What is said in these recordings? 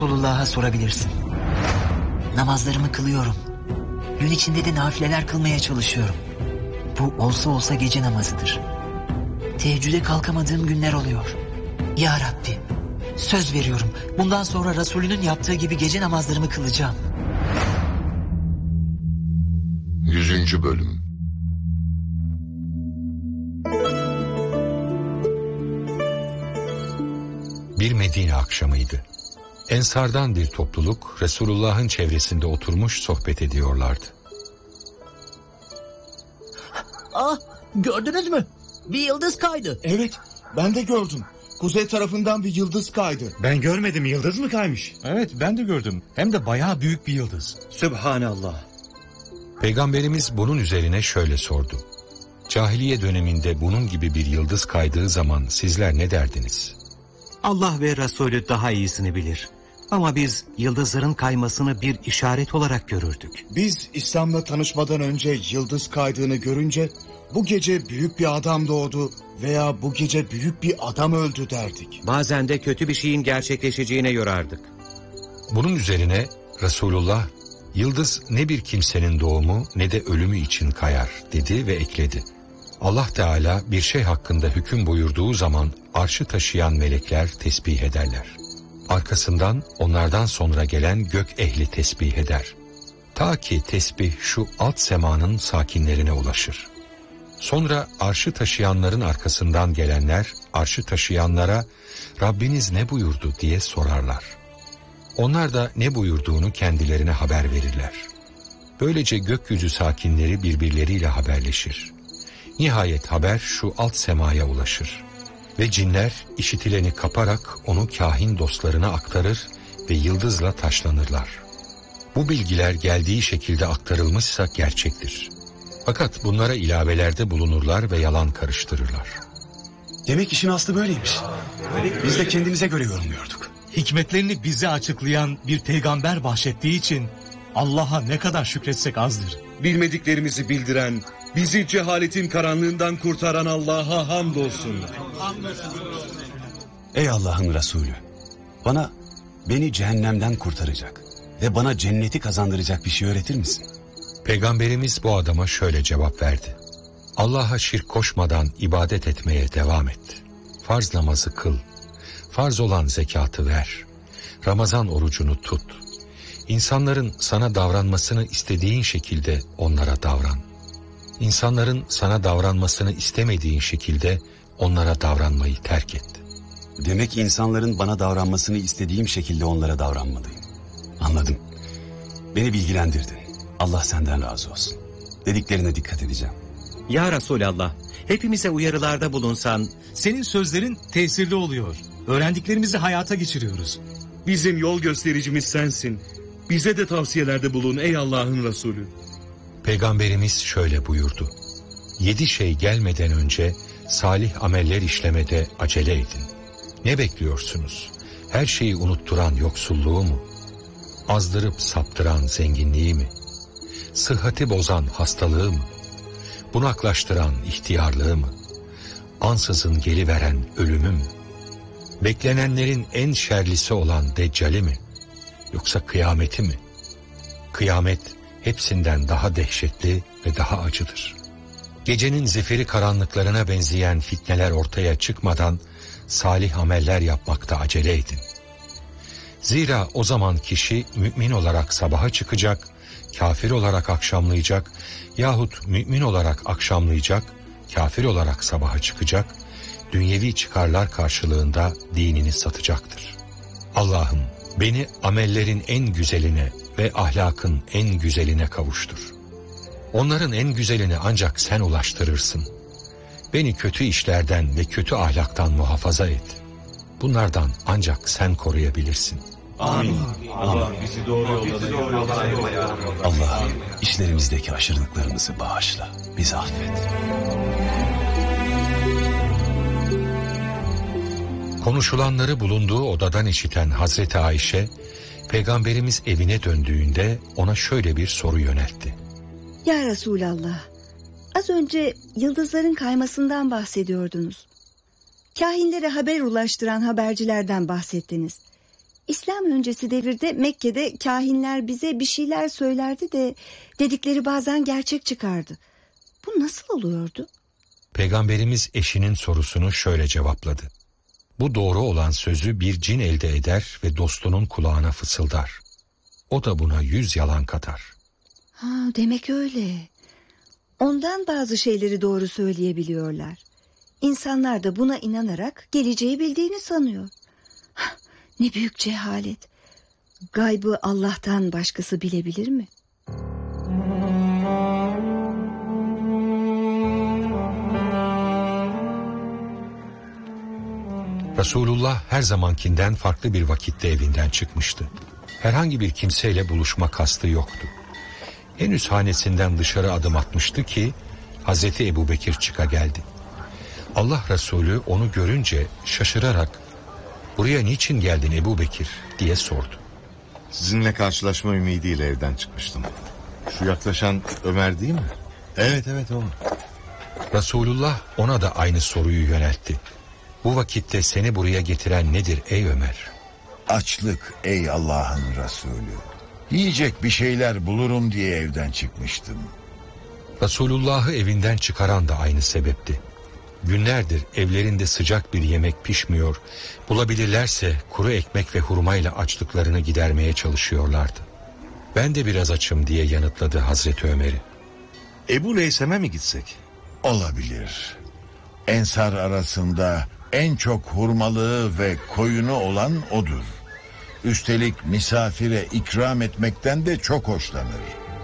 Resulullah'a sorabilirsin. Namazlarımı kılıyorum. Gün içinde de nafileler kılmaya çalışıyorum. Bu olsa olsa gece namazıdır. Teheccüde kalkamadığım günler oluyor. Ya Rabbi, söz veriyorum. Bundan sonra Resulünün yaptığı gibi gece namazlarımı kılacağım. 100. Bölüm. Bir Medine akşamıydı. Ensardan bir topluluk Resulullah'ın çevresinde oturmuş sohbet ediyorlardı. Gördünüz mü? Bir yıldız kaydı. Evet, ben de gördüm. Kuzey tarafından bir yıldız kaydı. Ben görmedim, yıldız mı kaymış? Evet, ben de gördüm. Hem de bayağı büyük bir yıldız. Sübhanallah. Peygamberimiz bunun üzerine şöyle sordu. Cahiliye döneminde bunun gibi bir yıldız kaydığı zaman sizler ne derdiniz? Allah ve Resulü daha iyisini bilir. Ama biz yıldızların kaymasını bir işaret olarak görürdük. Biz İslam'la tanışmadan önce yıldız kaydığını görünce bu gece büyük bir adam doğdu veya bu gece büyük bir adam öldü derdik. Bazen de kötü bir şeyin gerçekleşeceğine yorardık. Bunun üzerine Resulullah, yıldız ne bir kimsenin doğumu ne de ölümü için kayar dedi ve ekledi. Allah Teala bir şey hakkında hüküm buyurduğu zaman arşı taşıyan melekler tesbih ederler. Arkasından onlardan sonra gelen gök ehli tesbih eder. Ta ki tesbih şu alt semanın sakinlerine ulaşır. Sonra arşı taşıyanların arkasından gelenler arşı taşıyanlara Rabbiniz ne buyurdu diye sorarlar. Onlar da ne buyurduğunu kendilerine haber verirler. Böylece gökyüzü sakinleri birbirleriyle haberleşir. Nihayet haber şu alt semaya ulaşır. Ve cinler işitileni kaparak onu kahin dostlarına aktarır ve yıldızla taşlanırlar. Bu bilgiler geldiği şekilde aktarılmışsa gerçektir. Fakat bunlara ilavelerde bulunurlar ve yalan karıştırırlar. Demek işin aslı böyleymiş. Biz de kendimize göre yorumluyorduk. Hikmetlerini bize açıklayan bir peygamber bahşettiği için Allah'a ne kadar şükretsek azdır. Bilmediklerimizi bildiren, bizi cehaletin karanlığından kurtaran Allah'a hamdolsun. Ey Allah'ın Resulü, beni cehennemden kurtaracak ve bana cenneti kazandıracak bir şey öğretir misin? Peygamberimiz bu adama şöyle cevap verdi. Allah'a şirk koşmadan ibadet etmeye devam et. Farz namazı kıl. Farz olan zekatı ver. Ramazan orucunu tut. İnsanların sana davranmasını istediğin şekilde onlara davran. İnsanların sana davranmasını istemediğin şekilde onlara davranmayı terk et. Demek insanların bana davranmasını istediğim şekilde onlara davranmalıyım. Anladım. Beni bilgilendirdin. Allah senden razı olsun. Dediklerine dikkat edeceğim. Ya Resulallah, hepimize uyarılarda bulunsan. Senin sözlerin tesirli oluyor. Öğrendiklerimizi hayata geçiriyoruz. Bizim yol göstericimiz sensin. Bize de tavsiyelerde bulun ey Allah'ın Resulü. Peygamberimiz şöyle buyurdu. 7 şey gelmeden önce salih ameller işlemede acele edin. Ne bekliyorsunuz? Her şeyi unutturan yoksulluğu mu? Azdırıp saptıran zenginliği mi? Sıhhati bozan hastalığı mı? Bunaklaştıran ihtiyarlığı mı? Ansızın geliveren ölümü mü? Beklenenlerin en şerlisi olan Deccali mi? Yoksa kıyameti mi? Kıyamet hepsinden daha dehşetli ve daha acıdır. Gecenin zifiri karanlıklarına benzeyen fitneler ortaya çıkmadan salih ameller yapmakta acele edin. Zira o zaman kişi mümin olarak sabaha çıkacak, kafir olarak akşamlayacak yahut mümin olarak akşamlayacak, kafir olarak sabaha çıkacak, dünyevi çıkarlar karşılığında dinini satacaktır. Allah'ım beni amellerin en güzeline ve ahlakın en güzeline kavuştur. Onların en güzelini ancak sen ulaştırırsın. Beni kötü işlerden ve kötü ahlaktan muhafaza et. Bunlardan ancak sen koruyabilirsin. Amin. Allah bizi doğru yolda Allah işlerimizdeki aşırılıklarımızı bağışla. Bizi affet. Konuşulanları bulunduğu odadan işiten Hazreti Ayşe, Peygamberimiz evine döndüğünde ona şöyle bir soru yöneltti. Ya Resulallah, az önce yıldızların kaymasından bahsediyordunuz. Kahinlere haber ulaştıran habercilerden bahsettiniz. İslam öncesi devirde Mekke'de kahinler bize bir şeyler söylerdi de dedikleri bazen gerçek çıkardı. Bu nasıl oluyordu? Peygamberimiz eşinin sorusunu şöyle cevapladı. Bu doğru olan sözü bir cin elde eder ve dostunun kulağına fısıldar. O da buna 100 yalan katar. Ha, demek öyle. Ondan bazı şeyleri doğru söyleyebiliyorlar. İnsanlar da buna inanarak geleceği bildiğini sanıyor. Hah, ne büyük cehalet. Gaybı Allah'tan başkası bilebilir mi? Resulullah her zamankinden farklı bir vakitte evinden çıkmıştı. Herhangi bir kimseyle buluşma kastı yoktu. Henüz hanesinden dışarı adım atmıştı ki Hazreti Ebubekir çıka geldi. Allah Resulü onu görünce şaşırarak "Buraya niçin geldin Ebubekir?" diye sordu. Sizinle karşılaşma ümidiyle evden çıkmıştım. Şu yaklaşan Ömer değil mi? Evet o. Resulullah ona da aynı soruyu yöneltti. Bu vakitte seni buraya getiren nedir ey Ömer? Açlık ey Allah'ın Resulü. Yiyecek bir şeyler bulurum diye evden çıkmıştım. Resulullah'ı evinden çıkaran da aynı sebepti. Günlerdir evlerinde sıcak bir yemek pişmiyor, bulabilirlerse kuru ekmek ve hurmayla açlıklarını gidermeye çalışıyorlardı. Ben de biraz açım diye yanıtladı Hazreti Ömer'i. Ebu Leysem'e mi gitsek? Olabilir. Ensar arasında en çok hurmalığı ve koyunu olan odur. Üstelik misafire ikram etmekten de çok hoşlanır.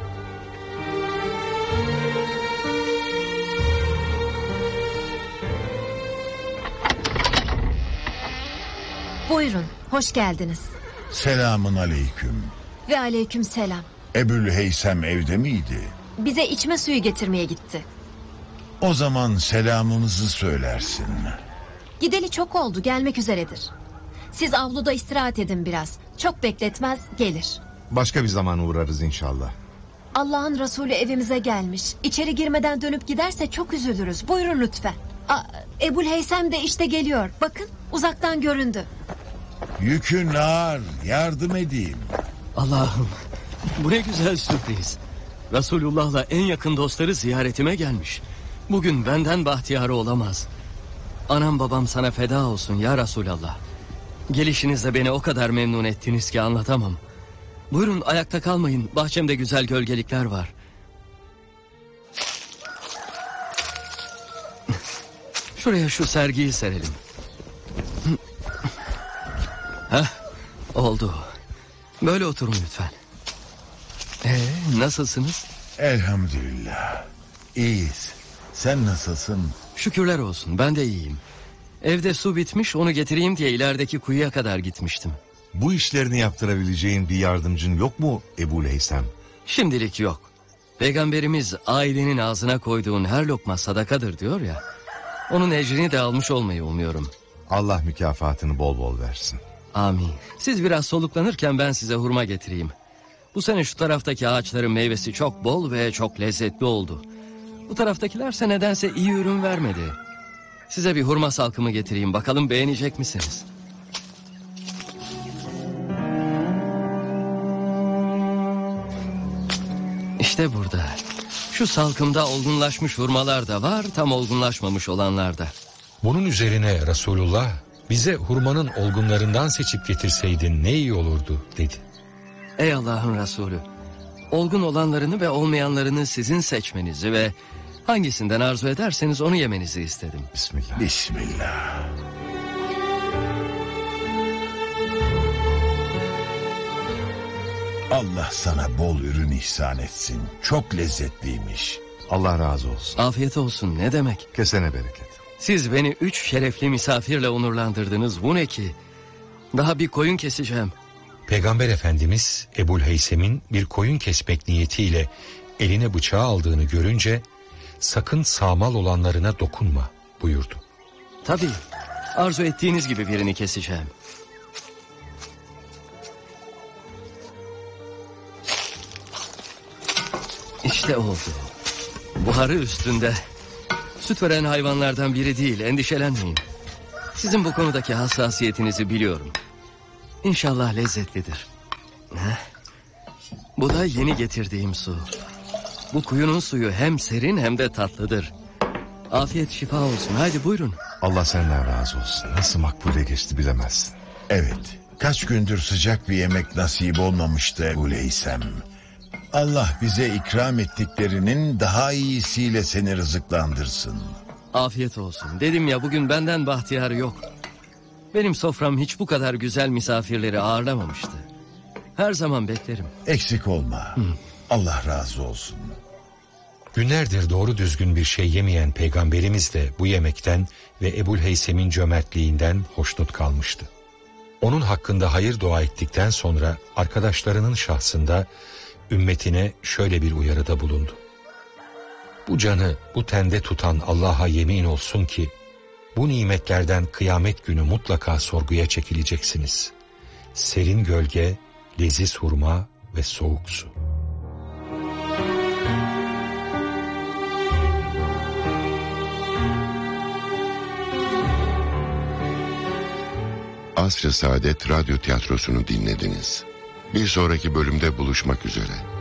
Buyurun, hoş geldiniz. Selamun aleyküm. Ve aleyküm selam. Ebu'l-Heysem evde miydi? Bize içme suyu getirmeye gitti. O zaman selamınızı söylersin. Gideli çok oldu, gelmek üzeredir. Siz avluda istirahat edin biraz. Çok bekletmez, gelir. Başka bir zaman uğrarız inşallah. Allah'ın Resulü evimize gelmiş. İçeri girmeden dönüp giderse çok üzülürüz. Buyurun lütfen. Ebu'l-Heysem de işte geliyor. Bakın, uzaktan göründü. Yükün ağır, yardım edeyim. Allah'ım, bu ne güzel sürpriz. Resulullah'la en yakın dostları ziyaretime gelmiş. Bugün benden bahtiyarı olamaz. Anam babam sana feda olsun ya Resulallah. Gelişinizle beni o kadar memnun ettiniz ki anlatamam. Buyurun ayakta kalmayın. Bahçemde güzel gölgelikler var. Şuraya şu sergiyi serelim. Heh, oldu. Böyle oturun lütfen. Nasılsınız? Elhamdülillah. İyiyiz. Sen nasılsın? Şükürler olsun, ben de iyiyim. Evde su bitmiş, onu getireyim diye ilerideki kuyuya kadar gitmiştim. Bu işlerini yaptırabileceğin bir yardımcın yok mu Ebu'l-Heysem? Şimdilik yok. Peygamberimiz ailenin ağzına koyduğun her lokma sadakadır diyor ya. Onun ecrini de almış olmayı umuyorum. Allah mükafatını bol bol versin. Amin. Siz biraz soluklanırken ben size hurma getireyim. Bu sene şu taraftaki ağaçların meyvesi çok bol ve çok lezzetli oldu. Bu taraftakilerse nedense iyi ürün vermedi. Size bir hurma salkımı getireyim, bakalım beğenecek misiniz? İşte burada. Şu salkımda olgunlaşmış hurmalar da var, tam olgunlaşmamış olanlar da. Bunun üzerine Resulullah, bize hurmanın olgunlarından seçip getirseydin ne iyi olurdu dedi. Ey Allah'ın Resulü, olgun olanlarını ve olmayanlarını sizin seçmenizi ve hangisinden arzu ederseniz onu yemenizi istedim. Bismillah. Bismillah. Allah sana bol ürün ihsan etsin. Çok lezzetliymiş. Allah razı olsun. Afiyet olsun, ne demek? Kesene bereket. Siz beni 3 şerefli misafirle onurlandırdınız. Bu ne ki? Daha bir koyun keseceğim. Peygamber Efendimiz Ebu'l-Heysem'in bir koyun kesmek niyetiyle eline bıçağı aldığını görünce sakın sağmal olanlarına dokunma buyurdu. Tabii, arzu ettiğiniz gibi birini keseceğim. İşte oldu. Buharı üstünde. Süt veren hayvanlardan biri değil, endişelenmeyin. Sizin bu konudaki hassasiyetinizi biliyorum. İnşallah lezzetlidir. Heh. Bu da yeni getirdiğim su. Bu kuyunun suyu hem serin hem de tatlıdır. Afiyet şifa olsun. Haydi buyurun. Allah senden razı olsun. Nasıl makbule geçti bilemezsin. Evet, kaç gündür sıcak bir yemek nasip olmamıştı Ebu Leysem. Allah bize ikram ettiklerinin daha iyisiyle seni rızıklandırsın. Afiyet olsun. Dedim ya, bugün benden bahtiyar yok. Benim sofram hiç bu kadar güzel misafirleri ağırlamamıştı. Her zaman beklerim. Eksik olma. Allah razı olsun. Günlerdir doğru düzgün bir şey yemeyen peygamberimiz de bu yemekten ve Ebu'l-Heysem'in cömertliğinden hoşnut kalmıştı. Onun hakkında hayır dua ettikten sonra arkadaşlarının şahsında ümmetine şöyle bir uyarıda bulundu. Bu canı bu tende tutan Allah'a yemin olsun ki bu nimetlerden kıyamet günü mutlaka sorguya çekileceksiniz. Serin gölge, leziz hurma ve soğuk su. Asr-ı Saadet Radyo Tiyatrosu'nu dinlediniz. Bir sonraki bölümde buluşmak üzere.